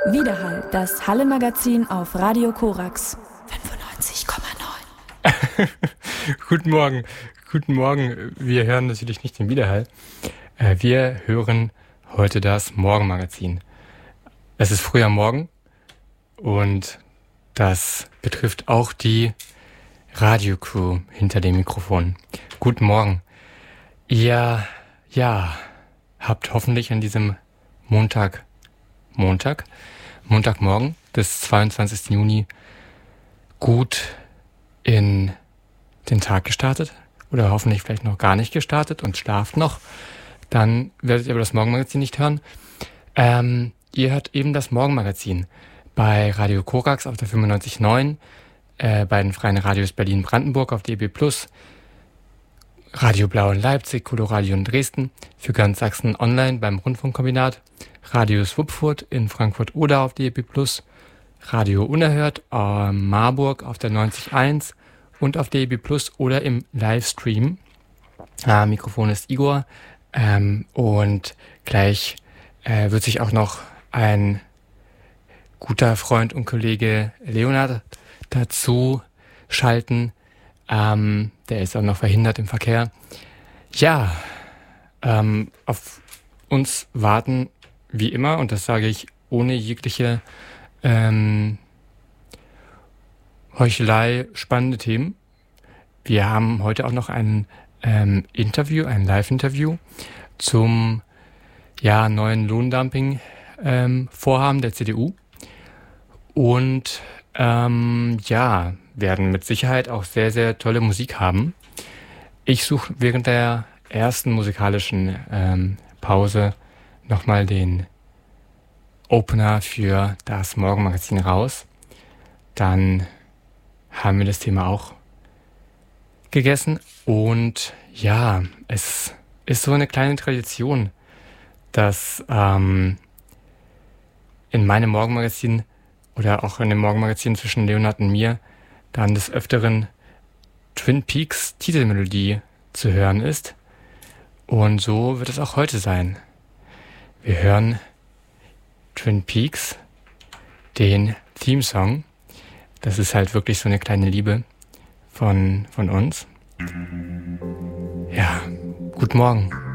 Widerhall, das Halle-Magazin auf Radio Korax 95,9. Guten Morgen. Wir hören natürlich nicht den Widerhall. Wir hören heute das Morgenmagazin. Es ist früh am Morgen und das betrifft auch die Radiocrew hinter dem Mikrofon. Guten Morgen. Ihr, habt hoffentlich an diesem Montagmorgen des 22. Juni gut in den Tag gestartet oder hoffentlich vielleicht noch gar nicht gestartet und schlaft noch. Dann werdet ihr aber das Morgenmagazin nicht hören. Ihr hört eben das Morgenmagazin bei Radio Korax auf der 95.9, bei den freien Radios Berlin-Brandenburg auf DAB+, Radio Blau in Leipzig, Coloradio in Dresden, für ganz Sachsen online beim Rundfunkkombinat, Radio Swupfurt in Frankfurt-Oder auf DAB+, Radio Unerhört Marburg auf der 90.1 und auf DAB+ oder im Livestream. Mikrofon ist Igor und gleich wird sich auch noch ein guter Freund und Kollege Leonard dazu schalten. Der ist auch noch verhindert im Verkehr. Auf uns warten wie immer, und das sage ich ohne jegliche Heuchelei, spannende Themen. Wir haben heute auch noch ein Live-Interview zum neuen Lohndumping-Vorhaben der CDU. Und werden mit Sicherheit auch sehr, sehr tolle Musik haben. Ich suche während der ersten musikalischen Pause nochmal den Opener für das Morgenmagazin raus. Dann haben wir das Thema auch gegessen. Und es ist so eine kleine Tradition, dass in meinem Morgenmagazin oder auch in dem Morgenmagazin zwischen Leonard und mir dann des Öfteren Twin Peaks Titelmelodie zu hören ist. Und so wird es auch heute sein. Wir hören Twin Peaks, den Theme-Song. Das ist halt wirklich so eine kleine Liebe von uns. Ja, guten Morgen.